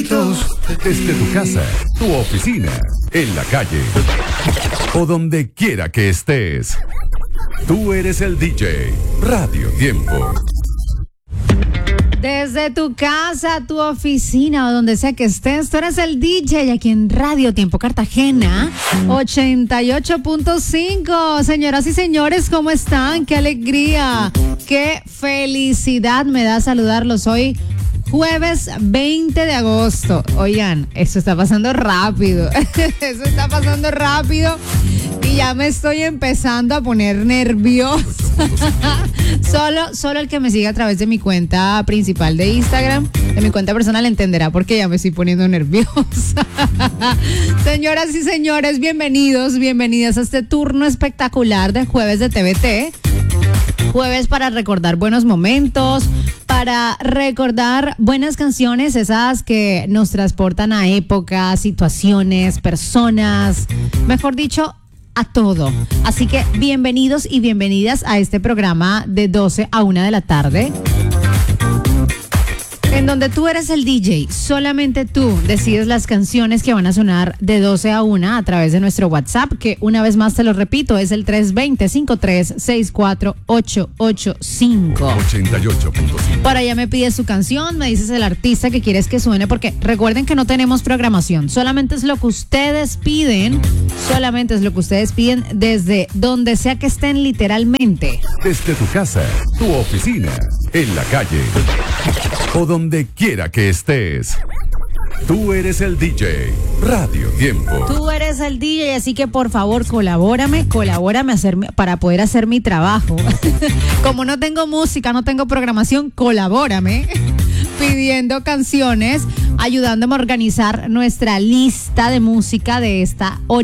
Desde tu casa, tu oficina, en la calle o donde quiera que estés. Tú eres el DJ Radio Tiempo. Desde tu casa, tu oficina o donde sea que estés, tú eres el DJ aquí en Radio Tiempo Cartagena 88.5. Señoras y señores, ¿cómo están? ¡Qué alegría! ¡Qué felicidad me da saludarlos hoy! Jueves 20 de agosto. Oigan, esto está pasando rápido. Eso está pasando rápido. Y ya me estoy empezando a poner nerviosa. Solo el que me siga a través de mi cuenta principal de Instagram, de mi cuenta personal, entenderá porque ya me estoy poniendo nerviosa. Señoras y señores, bienvenidas a este turno espectacular de Jueves de TVT. Jueves para recordar buenos momentos, para recordar buenas canciones, esas que nos transportan a épocas, situaciones, personas, mejor dicho, a todo. Así que bienvenidos y bienvenidas a este programa de 12 a 1 de la tarde, en donde tú eres el DJ, solamente tú decides las canciones que van a sonar de 12 a 1 a través de nuestro WhatsApp, que una vez más te lo repito, es el 320-5364-885. 88.5. Por allá me pides su canción, me dices el artista que quieres que suene, porque recuerden que no tenemos programación, solamente es lo que ustedes piden, desde donde sea que estén literalmente. Desde tu casa, tu oficina, en la calle o donde quiera que estés. Tú eres el DJ Radio Tiempo. Tú eres el DJ, así que por favor colabórame para poder hacer mi trabajo. Como no tengo música, no tengo programación, colabórame pidiendo canciones, ayudándome a organizar nuestra lista de música de esta hora.